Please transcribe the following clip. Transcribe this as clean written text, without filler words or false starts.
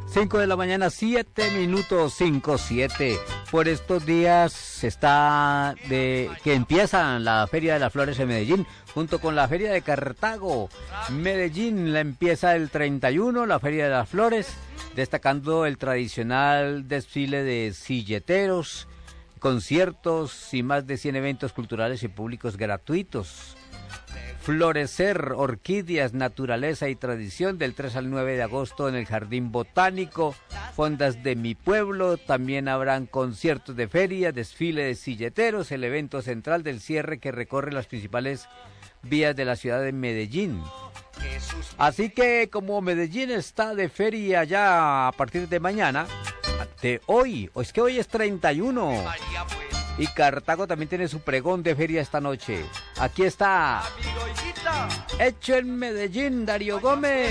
5 de la mañana, 7 minutos, 5:07. Por estos días que empieza la Feria de las Flores en Medellín, junto con la Feria de Cartago. Medellín la empieza el 31, la Feria de las Flores, destacando el tradicional desfile de silleteros, conciertos y más de 100 eventos culturales y públicos gratuitos. Florecer, orquídeas, naturaleza y tradición del 3 al 9 de agosto en el Jardín Botánico, fondas de mi pueblo, también habrán conciertos de feria, desfile de silleteros, el evento central del cierre que recorre las principales vías de la ciudad de Medellín. Así que como Medellín está de feria ya a partir de mañana, de hoy, es que hoy es 31. Y Cartago también tiene su pregón de feria esta noche. Aquí está, hecho en Medellín, Darío Gómez.